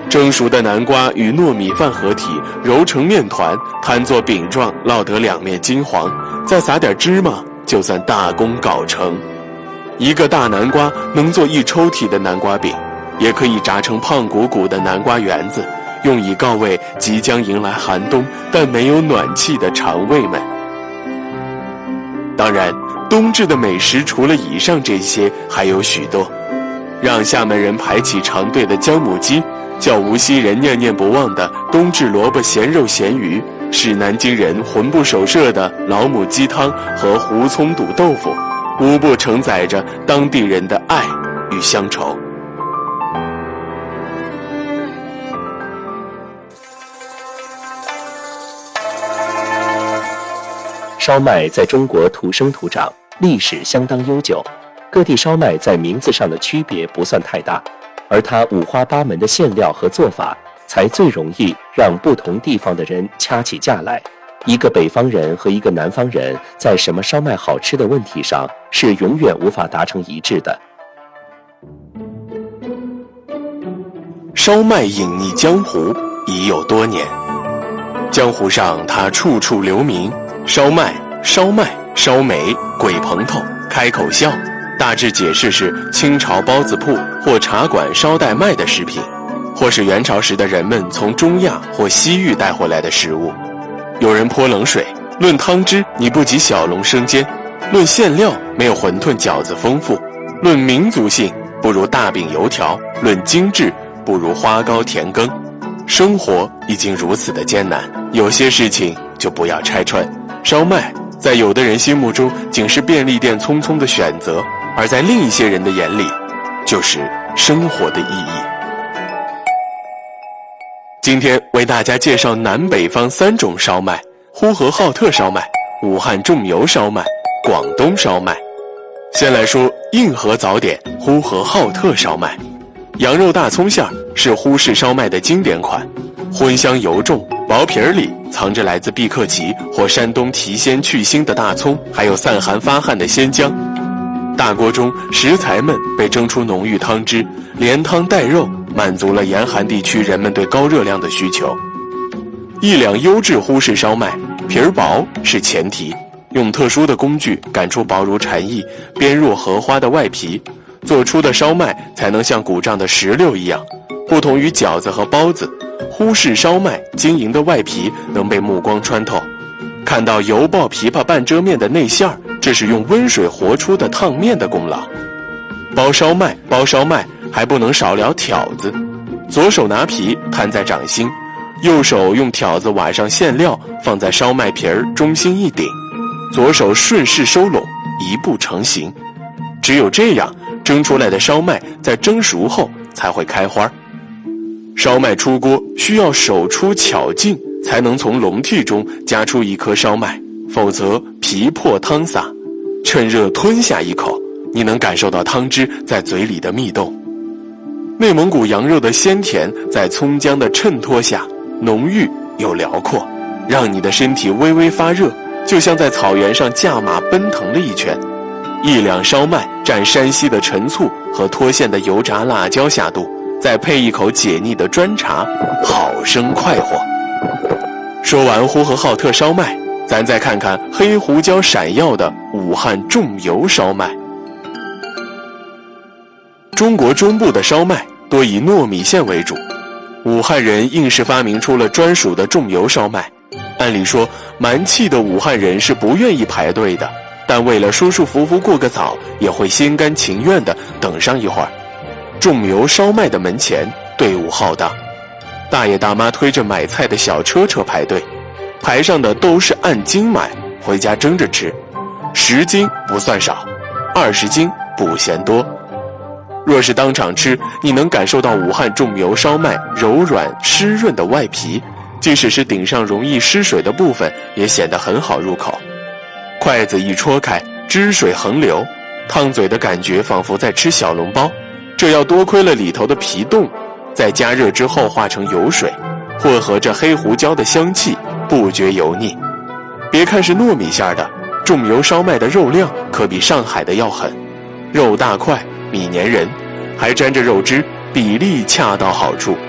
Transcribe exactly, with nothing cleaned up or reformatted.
蒸熟的南瓜与糯米饭合体，揉成面团，摊作饼状，烙得两面金黄，再撒点芝麻，就算大功告成。一个大南瓜能做一抽屉的南瓜饼，也可以炸成胖鼓鼓的南瓜圆子，用以告慰即将迎来寒冬但没有暖气的肠胃们。当然，冬至的美食除了以上这些，还有许多。让厦门人排起长队的姜母鸡，叫无锡人念念不忘的冬至萝卜咸肉咸鱼，是南京人魂不守舍的老母鸡汤和胡葱肚豆腐，无不承载着当地人的爱与乡愁。 烧麦在中国土生土长，历史相当悠久，各地烧麦在名字上的区别不算太大，而它五花八门的馅料和做法，才最容易让不同地方的人掐起架来。一个北方人和一个南方人在什么烧麦好吃的问题上是永远无法达成一致的。 烧麦隐匿江湖已有多年，江湖上它处处留名，烧麦、烧麦、烧梅、鬼蓬头、开口笑，大致解释是清朝包子铺或茶馆捎带卖的食品，或是元朝时的人们从中亚或西域带回来的食物。有人泼冷水，论汤汁你不及小笼生煎，论馅料没有馄饨饺子丰富，论民族性不如大饼油条，论精致不如花糕甜羹。生活已经如此的艰难，有些事情就不要拆穿。烧麦在有的人心目中仅是便利店匆匆的选择，而在另一些人的眼里就是生活的意义。今天为大家介绍南北方三种烧麦：呼和浩特烧麦、武汉重油烧麦、广东烧麦。先来说硬核早点呼和浩特烧麦。羊肉大葱馅儿是呼市烧麦的经典款，荤香油重，薄皮儿里藏着来自毕克奇或山东提鲜去腥的大葱，还有散寒发汗的鲜姜。大锅中食材们被蒸出浓郁汤汁，连汤带肉，满足了严寒地区人们对高热量的需求。一两优质呼市烧麦，皮儿薄是前提，用特殊的工具擀出薄如蝉翼、边若荷花的外皮，做出的烧麦才能像鼓胀的石榴一样。不同于饺子和包子，呼市烧麦晶莹的外皮能被目光穿透，看到油爆枇杷半遮面的内馅儿，这是用温水和出的烫面的功劳。包烧麦包烧麦还不能少了挑子，左手拿皮摊在掌心，右手用挑子挖上馅料放在烧麦皮儿中心一顶，左手顺势收拢，一步成型。只有这样，蒸出来的烧麦在蒸熟后才会开花。烧麦出锅需要手出巧劲，才能从笼屉中夹出一颗烧麦，否则皮破汤洒。趁热吞下一口，你能感受到汤汁在嘴里的蜜动。内蒙古羊肉的鲜甜在葱姜的衬托下浓郁又辽阔，让你的身体微微发热，就像在草原上驾马奔腾了一圈。一两烧麦蘸山西的陈醋和脱馅的油炸辣椒下肚，再配一口解腻的砖茶，好生快活。说完呼和浩特烧麦，咱再看看黑胡椒闪耀的武汉重油烧麦。中国中部的烧麦多以糯米线为主，武汉人硬是发明出了专属的重油烧麦。按理说，蛮气的武汉人是不愿意排队的，但为了舒舒服服过个早，也会心甘情愿地等上一会儿。重油烧麦的门前队伍浩大，大爷大妈推着买菜的小车车排队，排上的都是按斤买，回家蒸着吃。十斤不算少，二十斤不嫌多。若是当场吃，你能感受到武汉重油烧麦柔软湿润的外皮，即使是顶上容易失水的部分，也显得很好入口。筷子一戳开，汁水横流，烫嘴的感觉仿佛在吃小笼包。这要多亏了里头的皮冻，在加热之后化成油水，混合着黑胡椒的香气，不觉油腻。别看是糯米馅的，重油烧麦的肉量可比上海的要狠，肉大块，米粘人，还沾着肉汁，比例恰到好处。